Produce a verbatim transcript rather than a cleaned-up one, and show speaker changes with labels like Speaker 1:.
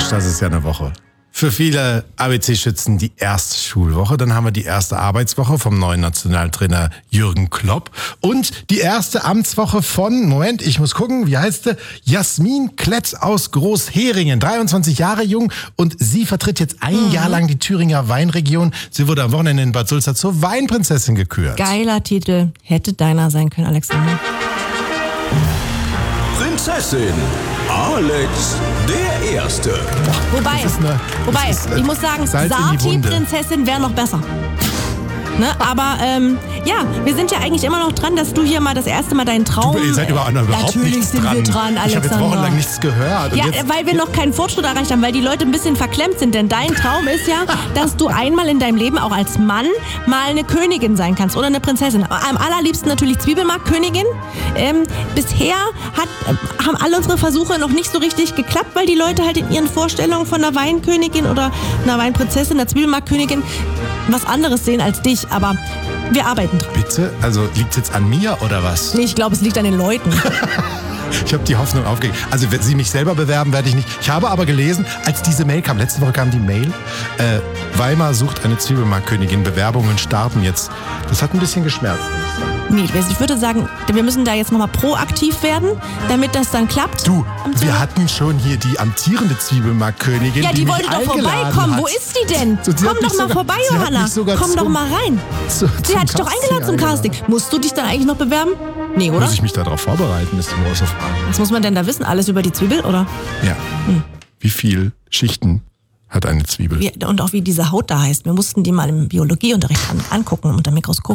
Speaker 1: Mensch, das ist ja eine Woche. Für viele A B C-Schützen die erste Schulwoche. Dann haben wir die erste Arbeitswoche vom neuen Nationaltrainer Jürgen Klopp. Und die erste Amtswoche von, Moment, ich muss gucken, wie heißt sie? Jasmin Kletz aus Großheringen, dreiundzwanzig Jahre jung. Und sie vertritt jetzt ein mhm. Jahr lang die Thüringer Weinregion. Sie wurde am Wochenende in Bad Sulza zur Weinprinzessin gekürt.
Speaker 2: Geiler Titel. Hätte deiner sein können, Alexander.
Speaker 3: Prinzessin Alex der Erste.
Speaker 2: Wobei,
Speaker 1: eine,
Speaker 2: wobei
Speaker 1: ist, äh,
Speaker 2: ich muss sagen,
Speaker 1: Salz in die Wunde.
Speaker 2: Sati-Prinzessin wäre noch besser. Ne? Aber ähm, ja, wir sind ja eigentlich immer noch dran, dass du hier mal das erste Mal deinen Traum...
Speaker 1: Du, ihr seid überhaupt
Speaker 2: Natürlich
Speaker 1: nichts
Speaker 2: sind
Speaker 1: dran.
Speaker 2: wir dran, Alexander.
Speaker 1: Ich habe jetzt wochenlang nichts gehört. Und
Speaker 2: ja,
Speaker 1: jetzt,
Speaker 2: weil wir noch keinen Fortschritt erreicht haben, weil die Leute ein bisschen verklemmt sind. Denn dein Traum ist ja, dass du einmal in deinem Leben auch als Mann mal eine Königin sein kannst oder eine Prinzessin. Am allerliebsten natürlich Zwiebelmarktkönigin. Ähm, bisher hat, äh, haben alle unsere Versuche noch nicht so richtig geklappt, weil die Leute halt in ihren Vorstellungen von einer Weinkönigin oder einer Weinprinzessin, einer Zwiebelmarktkönigin was anderes sehen als dich. Aber wir arbeiten dran.
Speaker 1: Bitte? Also liegt es jetzt an mir oder was?
Speaker 2: Nee, ich glaube, es liegt an den Leuten.
Speaker 1: Ich habe die Hoffnung aufgegeben. Also wenn Sie mich selber bewerben, werde ich nicht. Ich habe aber gelesen, als diese Mail kam, letzte Woche kam die Mail, äh, Weimar sucht eine Zwiebelmarktkönigin, Bewerbungen starten jetzt. Das hat ein bisschen geschmerzt.
Speaker 2: Nee, ich würde sagen, wir müssen da jetzt nochmal proaktiv werden, damit das dann klappt.
Speaker 1: Du, wir hatten schon hier die amtierende Zwiebelmarktkönigin.
Speaker 2: Ja, die, die wollte doch vorbeikommen.
Speaker 1: Hat.
Speaker 2: Wo ist die denn?
Speaker 1: So, die
Speaker 2: Komm doch mal
Speaker 1: sogar,
Speaker 2: vorbei, Johanna. Komm doch mal rein.
Speaker 1: Zu,
Speaker 2: sie hat dich doch eingeladen zum Casting. Musst du dich dann eigentlich noch bewerben? Nee, oder?
Speaker 1: Muss ich mich darauf vorbereiten, ist die große Frage.
Speaker 2: Was muss man denn da wissen? Alles über die Zwiebel, oder?
Speaker 1: Ja. Hm. Wie viel Schichten hat eine Zwiebel?
Speaker 2: Wie, und auch wie diese Haut da heißt. Wir mussten die mal im Biologieunterricht an, angucken unter Mikroskop.